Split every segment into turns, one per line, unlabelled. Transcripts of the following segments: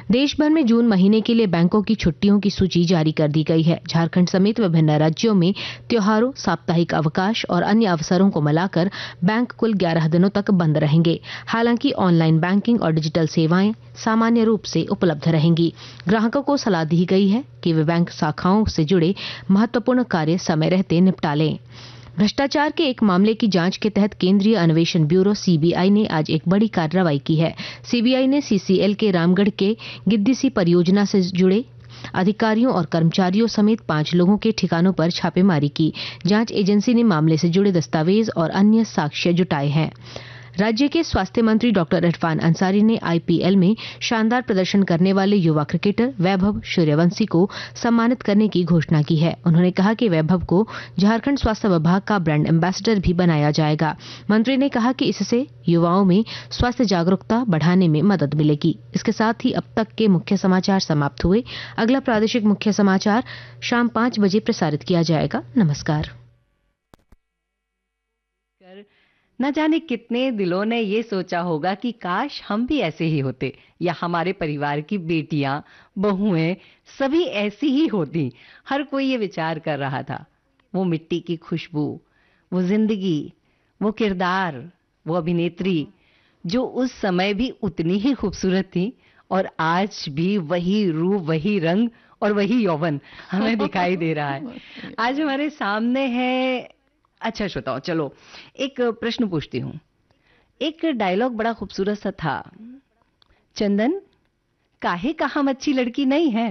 देश भर में जून महीने के लिए बैंकों की छुट्टियों की सूची जारी कर दी गई है। झारखंड समेत विभिन्न राज्यों में त्योहारों, साप्ताहिक अवकाश और अन्य अवसरों को मिलाकर बैंक कुल 11 दिनों तक बंद रहेंगे। हालांकि ऑनलाइन बैंकिंग और डिजिटल सेवाएं सामान्य रूप से उपलब्ध रहेंगी। ग्राहकों को सलाह दी गई है कि वे बैंक शाखाओं से जुड़े महत्वपूर्ण कार्य समय रहते निपटा लें। भ्रष्टाचार के एक मामले की जांच के तहत केंद्रीय अन्वेषण ब्यूरो सीबीआई ने आज एक बड़ी कार्रवाई की है। सीबीआई ने सीसीएल के रामगढ़ के गिद्दीसी परियोजना से जुड़े अधिकारियों और कर्मचारियों समेत 5 लोगों के ठिकानों पर छापेमारी की। जांच एजेंसी ने मामले से जुड़े दस्तावेज और अन्य साक्ष्य जुटाए हैं। राज्य के स्वास्थ्य मंत्री डॉक्टर इरफान अंसारी ने आईपीएल में शानदार प्रदर्शन करने वाले युवा क्रिकेटर वैभव सूर्यवंशी को सम्मानित करने की घोषणा की है। उन्होंने कहा कि वैभव को झारखंड स्वास्थ्य विभाग का ब्रांड एम्बेसडर भी बनाया जाएगा। मंत्री ने कहा कि इससे युवाओं में स्वास्थ्य जागरूकता बढ़ाने में मदद मिलेगी। इसके साथ ही अब तक के मुख्य समाचार समाप्त हुए। अगला प्रादेशिक मुख्य समाचार शाम 5 बजे प्रसारित किया जाएगा। नमस्कार।
न जाने कितने दिलों ने ये सोचा होगा कि काश हम भी ऐसे ही होते, या हमारे परिवार की बेटियां, बहुएं सभी ऐसी ही होती। हर कोई ये विचार कर रहा था। वो मिट्टी की खुशबू, वो जिंदगी, वो किरदार, वो अभिनेत्री जो उस समय भी उतनी ही खूबसूरत थी और आज भी वही रूप, वही रंग और वही यौवन हमें दिखाई दे रहा है। आज हमारे सामने है। अच्छा श्रोताओ, चलो एक प्रश्न पूछती हूँ। एक डायलॉग बड़ा खूबसूरत सा था, चंदन काहे कहाँ अच्छी लड़की नहीं है।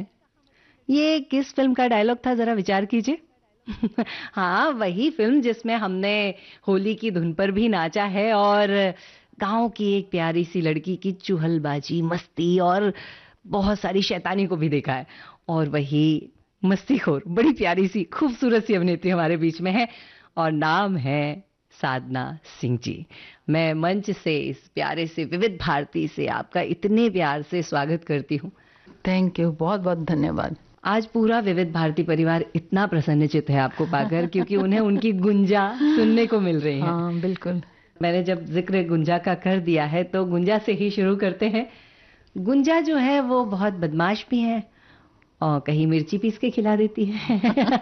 ये किस फिल्म का डायलॉग था, जरा विचार कीजिए। हाँ, वही फिल्म जिसमें हमने होली की धुन पर भी नाचा है और गांव की एक प्यारी सी लड़की की चुहलबाजी, मस्ती और बहुत सारी शैतानी को भी देखा है। और वही मस्तीखोर, बड़ी प्यारी सी खूबसूरत सी अभिनेत्री हमारे बीच में है और नाम है साधना सिंह जी। मैं मंच से, इस प्यारे से विविध भारती से आपका इतने प्यार से स्वागत करती हूँ।
थैंक यू, बहुत बहुत धन्यवाद।
आज पूरा विविध भारती परिवार इतना प्रसन्नचित है आपको पाकर, क्योंकि उन्हें उनकी गुंजा सुनने को मिल रही है।
हाँ, बिल्कुल।
मैंने जब जिक्र गुंजा का कर दिया है तो गुंजा से ही शुरू करते हैं। गुंजा जो है वो बहुत बदमाश भी है और कहीं मिर्ची पीस के खिला देती है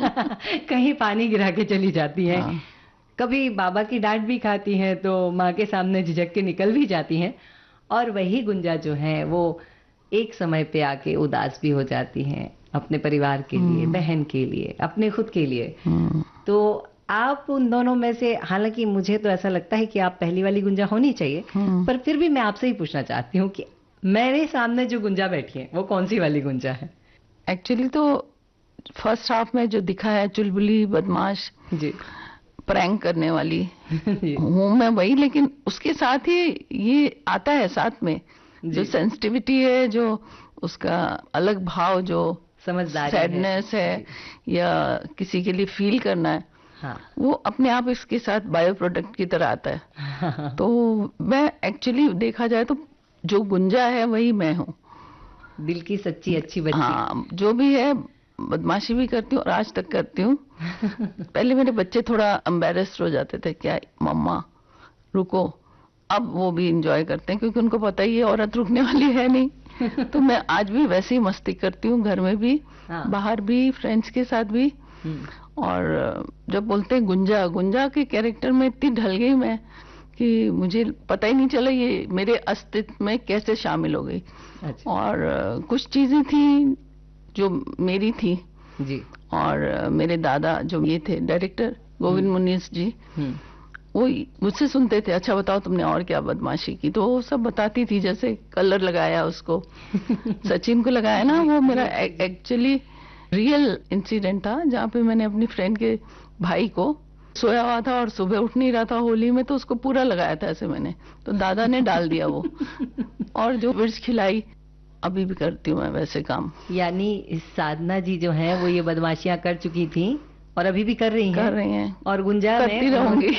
कहीं पानी गिरा के चली जाती है। हाँ। कभी बाबा की डांट भी खाती है तो माँ के सामने झिझक के निकल भी जाती हैं। और वही गुंजा जो है वो एक समय पे आके उदास भी हो जाती हैं, अपने परिवार के लिए, बहन के लिए, अपने खुद के लिए। तो आप उन दोनों में से, हालांकि मुझे तो ऐसा लगता है कि आप पहली वाली गुंजा होनी चाहिए, पर फिर भी मैं आपसे ही पूछना चाहती हूँ कि मेरे सामने जो गुंजा बैठी है वो कौन सी वाली गुंजा है?
एक्चुअली तो फर्स्ट हाफ में जो दिखा है, चुलबुली, बदमाश जी, प्रैंक करने वाली हूँ मैं वही, लेकिन उसके साथ ही ये आता है साथ में जो सेंसिटिविटी है, जो उसका अलग भाव, जो समझदारी, सैडनेस है या किसी के लिए फील करना है। हाँ। वो अपने आप इसके साथ बायो प्रोडक्ट की तरह आता है। तो मैं एक्चुअली देखा जाए तो जो गुंजा है वही मैं हूँ,
दिल की सच्ची अच्छी बच्ची।
हाँ, जो भी है, बदमाशी भी करती हूँ और आज तक करती हूँ। पहले मेरे बच्चे थोड़ा एम्बैरेस्ड हो जाते थे, क्या मम्मा रुको, अब वो भी इंजॉय करते हैं क्योंकि उनको पता ही है औरत रुकने वाली है नहीं। तो मैं आज भी वैसे ही मस्ती करती हूँ, घर में भी, हाँ, बाहर भी, फ्रेंड्स के साथ भी। और जब बोलते हैं गुंजा, गुंजा के कैरेक्टर में इतनी ढल गई मैं कि मुझे पता ही नहीं चला ये मेरे अस्तित्व में कैसे शामिल हो गई। अच्छा। और कुछ चीजें थी जो मेरी थी जी, और मेरे दादा जो ये थे डायरेक्टर गोविंद मुनीस जी, वो मुझसे सुनते थे, अच्छा बताओ तुमने और क्या बदमाशी की, तो वो सब बताती थी। जैसे कलर लगाया उसको सचिन को लगाया ना, वो मेरा एक्चुअली रियल इंसिडेंट था, जहाँ पे मैंने अपनी फ्रेंड के भाई को, सोया हुआ था और सुबह उठ नहीं रहा था होली में, तो उसको पूरा लगाया था ऐसे मैंने, तो दादा ने डाल दिया वो। और जो मिर्च खिलाई, अभी भी करती हूँ मैं वैसे काम।
यानी साधना जी जो है वो ये बदमाशियां कर चुकी थी और अभी भी कर रही हैं और गुंजा
करती रहूंगी।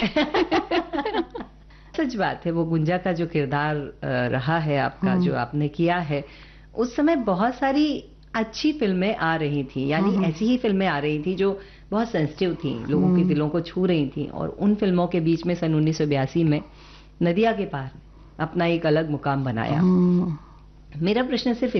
सच बात है, वो गुंजा का जो किरदार रहा है आपका, जो आपने किया है, उस समय बहुत सारी अच्छी फिल्में आ रही थी, यानी ऐसी ही फिल्में आ रही थी जो बहुत सेंसिटिव थी, लोगों के दिलों को छू रही थी। और उन फिल्मों के बीच में सन 1982 में नदिया के पार अपना एक अलग मुकाम बनाया। मेरा प्रश्न सिर्फ